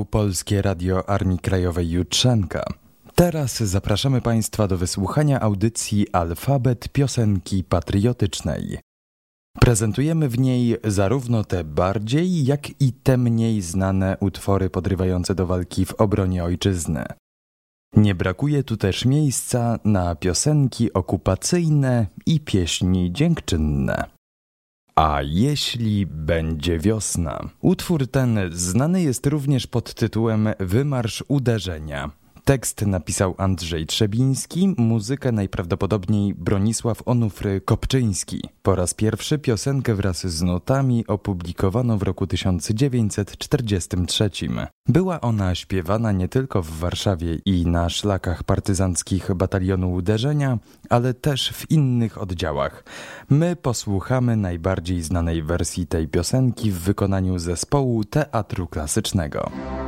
Polskie Radio Armii Krajowej Jutrzenka. Teraz zapraszamy Państwa do wysłuchania audycji Alfabet Piosenki Patriotycznej. Prezentujemy w niej zarówno te bardziej, jak i te mniej znane utwory podrywające do walki w obronie ojczyzny. Nie brakuje tu też miejsca na piosenki okupacyjne i pieśni dziękczynne. A jeśli będzie wiosna? Utwór ten znany jest również pod tytułem Wymarsz Uderzenia. Tekst napisał Andrzej Trzebiński, muzykę najprawdopodobniej Bronisław Onufry-Kopczyński. Po raz pierwszy piosenkę wraz z notami opublikowano w roku 1943. Była ona śpiewana nie tylko w Warszawie i na szlakach partyzanckich Batalionu Uderzenia, ale też w innych oddziałach. My posłuchamy najbardziej znanej wersji tej piosenki w wykonaniu zespołu Teatru Klasycznego.